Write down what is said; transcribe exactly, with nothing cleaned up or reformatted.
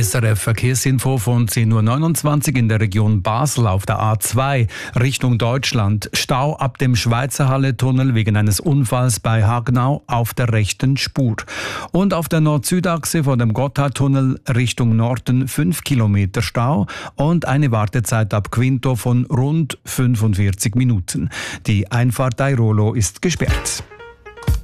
S R F Verkehrsinfo von zehn Uhr neunundzwanzig in der Region Basel auf der A zwei Richtung Deutschland. Stau ab dem Schweizerhalle-Tunnel wegen eines Unfalls bei Hagnau auf der rechten Spur. Und auf der Nord-Süd-Achse vor dem Gotthardtunnel Richtung Norden fünf Kilometer Stau und eine Wartezeit ab Quinto von rund fünfundvierzig Minuten. Die Einfahrt Airolo ist gesperrt.